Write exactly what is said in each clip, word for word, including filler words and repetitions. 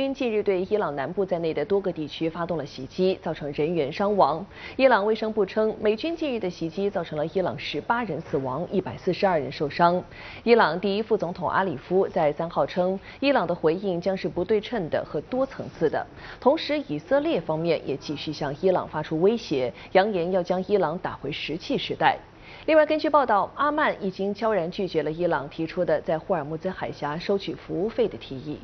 军近日对伊朗南部在内的多个地区发动了袭击，造成人员伤亡。伊朗卫生部称，美军近日的袭击造成了伊朗十八人死亡，一百四十二人受伤。伊朗第一副总统阿里夫在三号称，伊朗的回应将是不对称的和多层次的。同时，以色列方面也继续向伊朗发出威胁，扬言要将伊朗打回石器时代。 另外，根据报道，阿曼已经悄然拒绝了伊朗提出的在霍尔木兹海峡收取服务费的提议。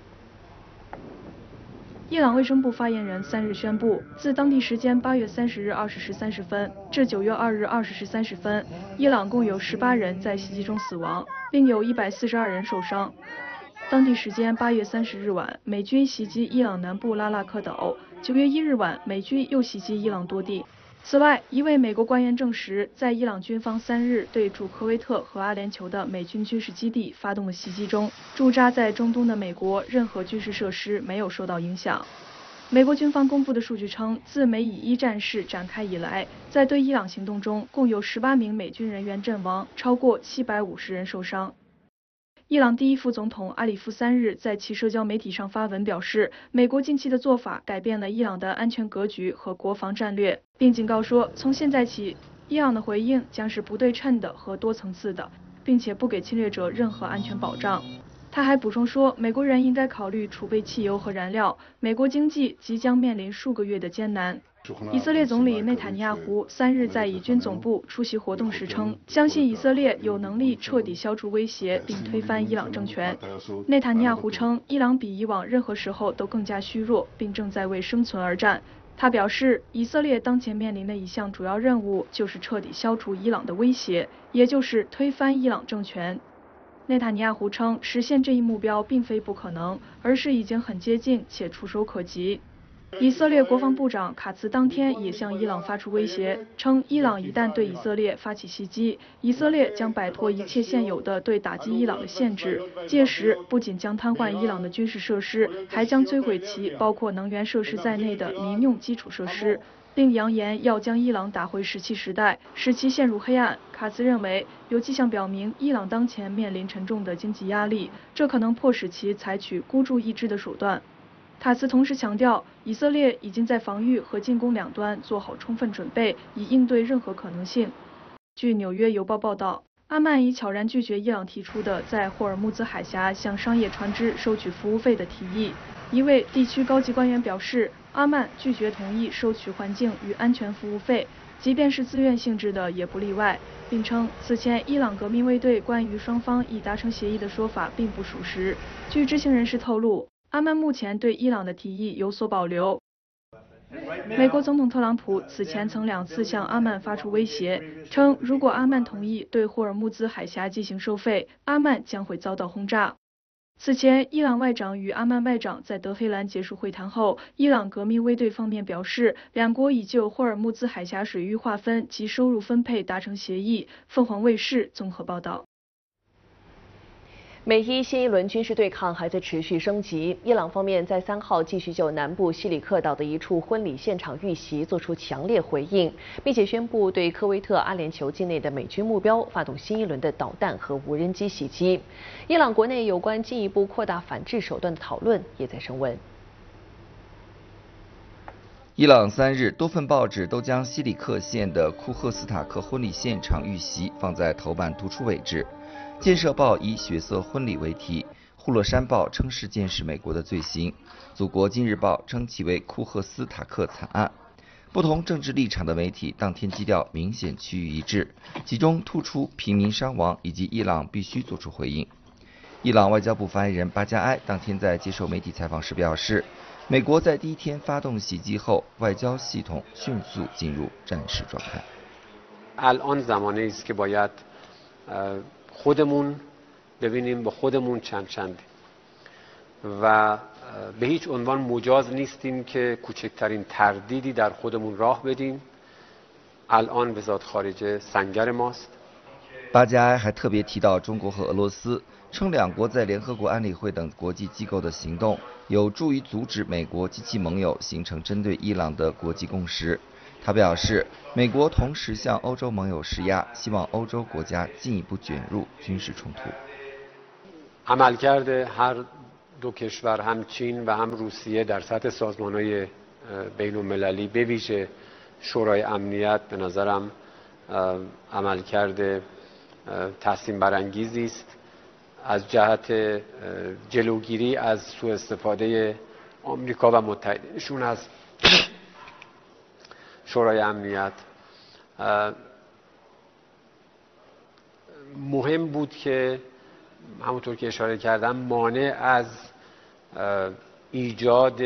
伊朗卫生部发言人三日宣布，自当地时间八月三十日二十时三十分至九月二日二十时三十分，伊朗共有十八人在袭击中死亡，另有一百四十二人受伤。当地时间八月三十日晚，美军袭击伊朗南部拉纳克岛；九月一日晚，美军又袭击伊朗多地。 此外，一位美国官员证实，在伊朗军方三日对驻科威特和阿联酋的美军军事基地发动的袭击中，驻扎在中东的美国任何军事设施没有受到影响。美国军方公布的数据称，自美以一战事展开以来，在对伊朗行动中，共有十八名美军人员阵亡，超过七百五十人受伤。 伊朗第一副总统阿里夫三日在其社交媒体上发文表示，美国近期的做法改变了伊朗的安全格局和国防战略，并警告说，从现在起，伊朗的回应将是不对称的和多层次的，并且不给侵略者任何安全保障。他还补充说，美国人应该考虑储备汽油和燃料，美国经济即将面临数个月的艰难。 以色列总理内塔尼亚胡三日在以军总部出席活动时称，相信以色列有能力彻底消除威胁并推翻伊朗政权。内塔尼亚胡称，伊朗比以往任何时候都更加虚弱，并正在为生存而战。他表示，以色列当前面临的一项主要任务就是彻底消除伊朗的威胁，也就是推翻伊朗政权。内塔尼亚胡称，实现这一目标并非不可能，而是已经很接近且触手可及。 以色列国防部长卡茨当天也向伊朗发出威胁，称伊朗一旦对以色列发起袭击，以色列将摆脱一切现有的对打击伊朗的限制，届时不仅将瘫痪伊朗的军事设施，还将摧毁其包括能源设施在内的民用基础设施，并扬言要将伊朗打回石器时代，使其陷入黑暗。卡茨认为，有迹象表明伊朗当前面临沉重的经济压力，这可能迫使其采取孤注一掷的手段。 卡茨同时强调，以色列已经在防御和进攻两端做好充分准备，以应对任何可能性。据《纽约邮报》报道，阿曼已悄然拒绝伊朗提出的在霍尔木兹海峡向商业船只收取服务费的提议。一位地区高级官员表示，阿曼拒绝同意收取环境与安全服务费，即便是自愿性质的也不例外，并称此前伊朗革命卫队关于双方已达成协议的说法并不属实。据知情人士透露， 阿曼目前对伊朗的提议有所保留。美国总统特朗普此前曾两次向阿曼发出威胁，称如果阿曼同意对霍尔木兹海峡进行收费，阿曼将会遭到轰炸。此前，伊朗外长与阿曼外长在德黑兰结束会谈后，伊朗革命卫队方面表示，两国已就霍尔木兹海峡水域划分及收入分配达成协议。凤凰卫视综合报道。 美伊新一轮军事对抗还在持续升级。伊朗方面在三号继续就南部西里克岛的一处婚礼现场遇袭作出强烈回应，并且宣布对科威特、阿联酋境内的美军目标发动新一轮的导弹和无人机袭击。伊朗国内有关进一步扩大反制手段的讨论也在升温。 伊朗三日，多份报纸都将西里克县的库赫斯塔克婚礼现场遇袭放在头版突出位置。建设报以“血色婚礼”为题，呼勒山报称事件是美国的罪行，祖国今日报称其为库赫斯塔克惨案。不同政治立场的媒体当天基调明显趋于一致，其中突出平民伤亡以及伊朗必须做出回应。伊朗外交部发言人巴加埃当天在接受媒体采访时表示，美国在第一天发动袭击后，外交系统迅速进入战时状态。 الان زمانه است که باید خودمون ببینیم با خودمون چند چنده و به هیچ عنوان مجاز نیستیم که کوچکترین تردیدی در خودمون راه بدیم. الان وزارت خارجه سنگر ماست. 巴加埃还特别提到中国和俄罗斯，称两国在联合国安理会等国际机构的行动有助于阻止美国及其盟友形成针对伊朗的国际共识。他表示，美国同时向欧洲盟友施压，希望欧洲国家进一步卷入军事冲突。 عملکرد هر دو کشور هم چین و هم روسیه در سطح سازمان‌های بین‌المللی به ویژه شورای امنیت به نظرم عملکرد تحسین برانگیزی است از جهت جلوگیری از سوء استفاده آمریکا و متحدینشون از شورای امنیت. مهم بود که همونطور که اشاره کردم مانع از ایجاد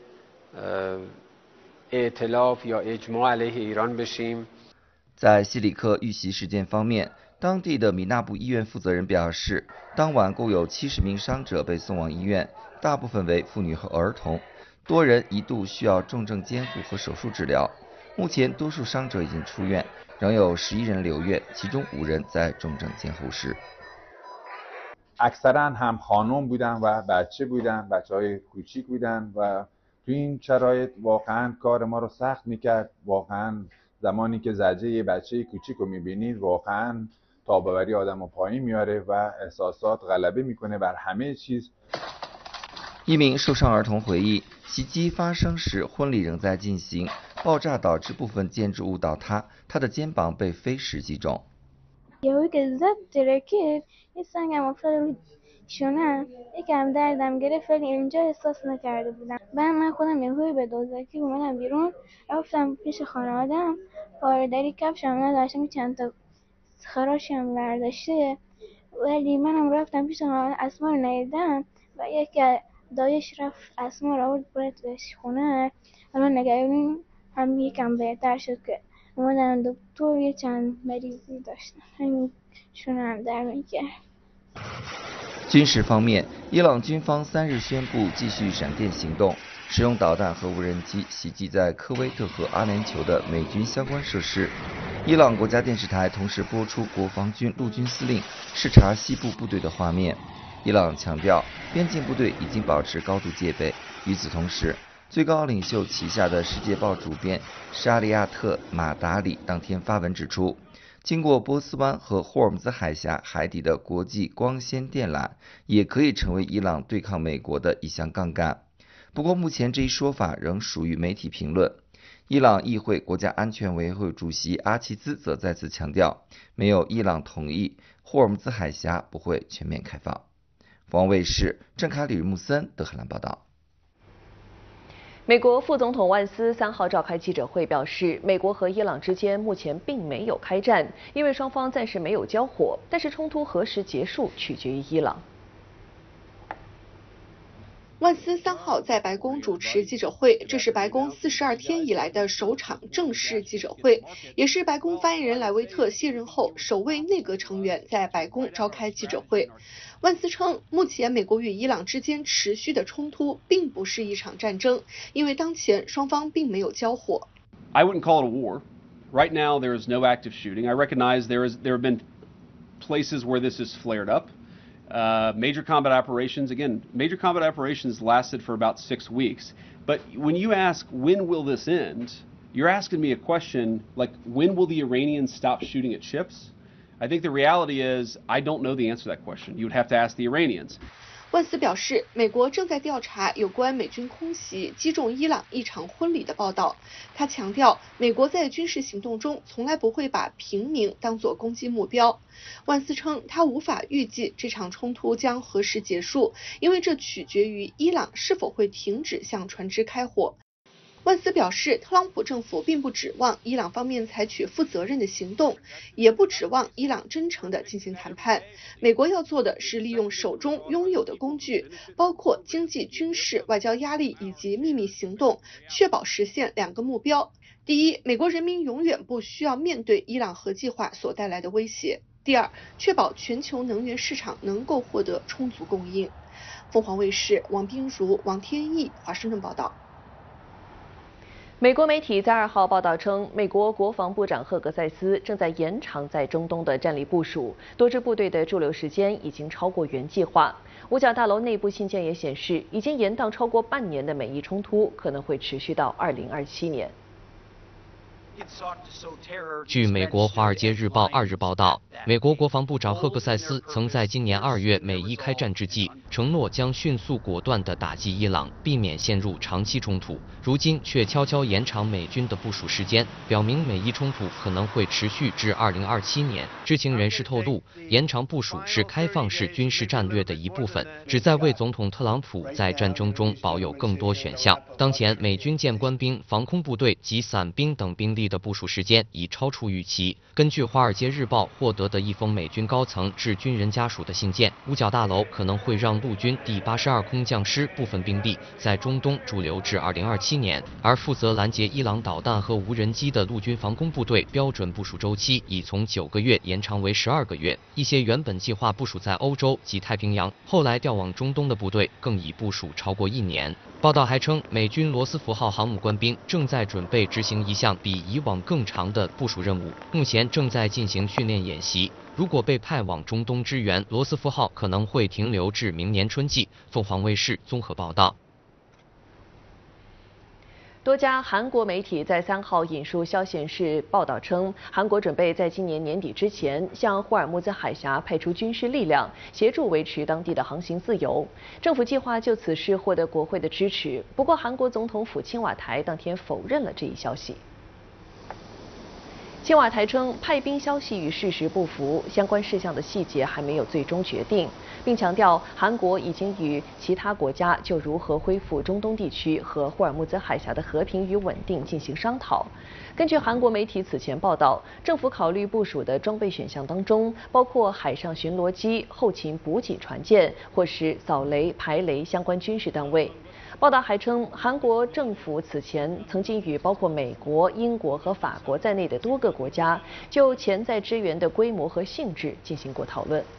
ائتلاف یا اجماع علیه ایران بشیم。 在西里克遇袭事件方面，当地的米纳布医院负责人表示，当晚共有七十名伤者被送往医院，大部分为妇女和儿童，多人一度需要重症监护和手术治疗。目前，多数伤者已经出院，仍有十一人留院，其中五人在重症监护室。 اکثرا هم خانم بودن و بچه بودن، بچه‌های کوچیک بودن و تو این شرایط واقعا کار ما رو سخت میکرد. واقعا زمانی که زجه یه بچه کوچیک رو میبینید واقعا تاباوری آدم رو پایین میاره و احساسات غلبه میکنه بر همه چیز。 一名受伤儿童回忆，袭击发生时，婚礼仍在进行，爆炸导致部分建筑物倒塌，他的肩膀被飞石击中。 یهو که زد ترکید یه سنگم افتاد رو شونم یکم دردم گرفت ولی اینجا احساس نکرده بودم. بعد من خودم یهویی به دوزاکی اومدم بیرون رفتم پیش خانواده‌ام پایداری کفشم نداشتم چند تا خراشم برداشته ولی منم رفتم پیش خانواده اسما رو ندیدم و یکی دایش رفت اسما رو آورد بردش خونه. الان نگرانیم هم یکم بهتر شد که اومدن دکتر یه چند مریضی داشتن همین شونم در میکرد。 军事方面，伊朗军方三日宣布继续闪电行动，使用导弹和无人机袭击在科威特和阿联酋的美军相关设施。伊朗国家电视台同时播出国防军陆军司令视察西部部队的画面。伊朗强调，边境部队已经保持高度戒备。与此同时，最高领袖旗下的《世界报》主编沙利亚特·马达里当天发文指出， 经过波斯湾和霍尔木兹海峡海底的国际光纤电缆，也可以成为伊朗对抗美国的一项杠杆。不过，目前这一说法仍属于媒体评论。伊朗议会国家安全委员会主席阿齐兹则再次强调，没有伊朗同意，霍尔木兹海峡不会全面开放。凤凰卫视郑凯里穆森德黑兰报道。 美国副总统万斯三号召开记者会，表示美国和伊朗之间目前并没有开战，因为双方暂时没有交火，但是冲突何时结束取决于伊朗。 万斯三号在白宫主持记者会，这是白宫四十二天以来的首场正式记者会，也是白宫发言人莱维特卸任后首位内阁成员在白宫召开记者会。万斯称，目前美国与伊朗之间持续的冲突并不是一场战争，因为当前双方并没有交火。 I wouldn't call it a war. Right now, there is no active shooting. I recognize there is there have been places where this has flared up. Uh, major combat operations, again, major combat operations lasted for about six weeks. But when you ask, when will this end, you're asking me a question like, when will the Iranians stop shooting at ships? I think the reality is, I don't know the answer to that question. You would have to ask the Iranians. 万斯表示，美国正在调查有关美军空袭击中伊朗一场婚礼的报道。他强调，美国在军事行动中从来不会把平民当作攻击目标。万斯称，他无法预计这场冲突将何时结束，因为这取决于伊朗是否会停止向船只开火。 万斯表示，特朗普政府并不指望伊朗方面采取负责任的行动，也不指望伊朗真诚地进行谈判。美国要做的是利用手中拥有的工具，包括经济、军事、外交压力以及秘密行动，确保实现两个目标：第一，美国人民永远不需要面对伊朗核计划所带来的威胁；第二，确保全球能源市场能够获得充足供应。凤凰卫视王冰如、王天意华盛顿报道。 美国媒体在二号报道称，美国国防部长赫格塞斯正在延长在中东的战力部署，多支部队的驻留时间已经超过原计划。五角大楼内部信件也显示，已经延宕超过半年的美伊冲突可能会持续到二零二七年。 据美国《华尔街日报》二日报道，美国国防部长赫克塞斯曾在今年二月美伊开战之际，承诺将迅速果断地打击伊朗，避免陷入长期冲突。如今却悄悄延长美军的部署时间，表明美伊冲突可能会持续至二零二七年。知情人士透露，延长部署是开放式军事战略的一部分，旨在为总统特朗普在战争中保有更多选项。当前美军舰官兵、防空部队及伞兵等兵力的部署时间已超出预期。根据《华尔街日报》获得的一封美军高层致军人家属的信件，五角大楼可能会让陆军第八十二空降师部分兵力在中东驻留至二零二七年，而负责拦截伊朗导弹和无人机的陆军防空部队标准部署周期已从九个月延长为十二个月。一些原本计划部署在欧洲及太平洋，后来调往中东的部队更已部署超过一年。报道还称，美军罗斯福号航母官兵正在准备执行一项比以往更长的部署任务，目前正在进行训练演习。如果被派往中东支援，罗斯福号可能会停留至明年春季。凤凰卫视综合报道。 多家韩国媒体在三号引述消息人士报道称，韩国准备在今年年底之前向霍尔木兹海峡派出军事力量，协助维持当地的航行自由。政府计划就此事获得国会的支持，不过韩国总统府青瓦台当天否认了这一消息。青瓦台称，派兵消息与事实不符，相关事项的细节还没有最终决定，并强调韩国已经与其他国家就如何恢复中东地区和霍尔木兹海峡的和平与稳定进行商讨。根据韩国媒体此前报道，政府考虑部署的装备选项当中，包括海上巡逻机、后勤补给船舰，或是扫雷、排雷相关军事单位。报道还称，韩国政府此前曾经与包括美国、英国和法国在内的多个国家就潜在支援的规模和性质进行过讨论。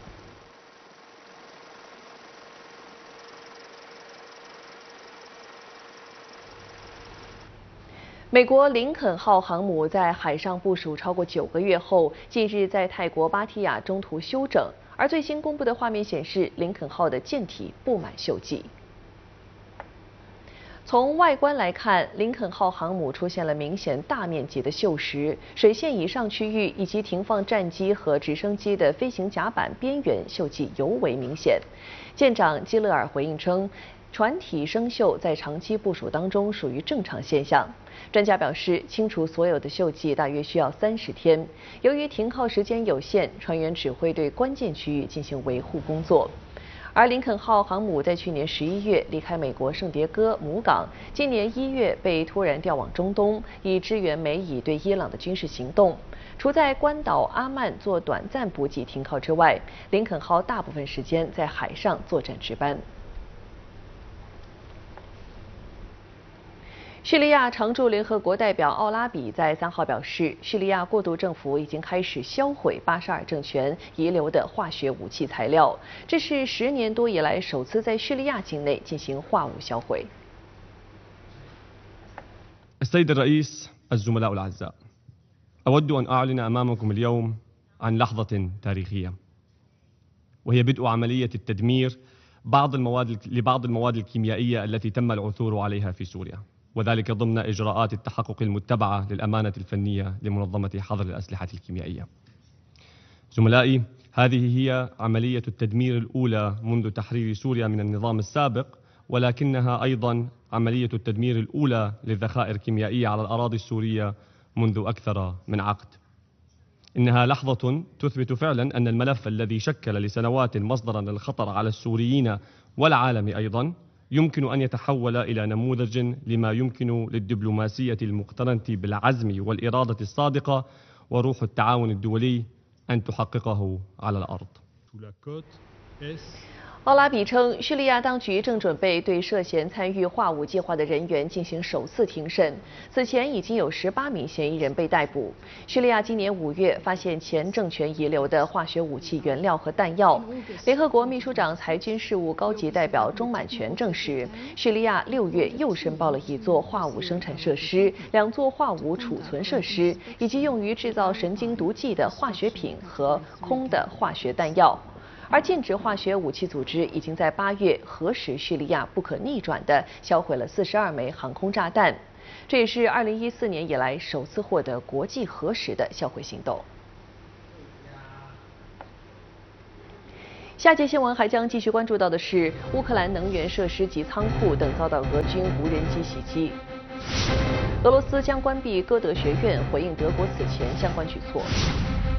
美国林肯号航母在海上部署超过九个月后，近日在泰国芭提雅中途休整，而最新公布的画面显示，林肯号的舰体布满锈迹。从外观来看，林肯号航母出现了明显大面积的锈蚀，水线以上区域以及停放战机和直升机的飞行甲板边缘锈迹尤为明显。舰长基勒尔回应称，船体生锈在长期部署当中属于正常现象。专家表示，清除所有的锈迹大约需要三十天。由于停靠时间有限，船员只会对关键区域进行维护工作。而林肯号航母在去年十一月离开美国圣迭戈母港，今年一月被突然调往中东，以支援美以对伊朗的军事行动。除在关岛阿曼做短暂补给停靠之外，林肯号大部分时间在海上作战值班。叙利亚常驻联合国代表奥拉比在三号表示，叙利亚过渡政府已经开始销毁巴沙尔政权遗留的化学武器材料，这是十年多以来首次在叙利亚境内进行化武销毁。 السيد الرئيس، الزملاء الأعزاء، أود أن أعلن أمامكم اليوم عن لحظة تاريخية، وهي بدء عملية التدمير بعض المواد لبعض المواد الكيميائية التي تم العثور عليها في سوريا. وذلك ضمن إجراءات التحقق المتبعة للأمانة الفنية لمنظمة حظر الأسلحة الكيميائية. زملائي، هذه هي عملية التدمير الأولى منذ تحرير سوريا من النظام السابق، ولكنها أيضا عملية التدمير الأولى للذخائر الكيميائية على الأراضي السورية منذ أكثر من عقد. إنها لحظة تثبت فعلا أن الملف الذي شكل لسنوات مصدرا للخطر على السوريين والعالم أيضا يمكن أن يتحول إلى نموذج لما يمكن للدبلوماسية المقترنة بالعزم والإرادة الصادقة وروح التعاون الدولي أن تحققه على الأرض. 奥拉比称，叙利亚当局正准备对涉嫌参与化武计划的人员进行首次庭审。此前已经有十八名嫌疑人被逮捕。叙利亚今年五月发现前政权遗留的化学武器原料和弹药。联合国秘书长裁军事务高级代表钟满全证实，叙利亚六月又申报了一座化武生产设施、两座化武储存设施，以及用于制造神经毒剂的化学品和空的化学弹药。而禁止化学武器组织已经在八月核实叙利亚不可逆转地销毁了四十二枚航空炸弹。 这也是二零一四年以来首次获得国际核实的销毁行动。下节新闻还将继续关注到的是，乌克兰能源设施及仓库等遭到俄军无人机袭击。俄罗斯将关闭歌德学院，回应德国此前相关举措。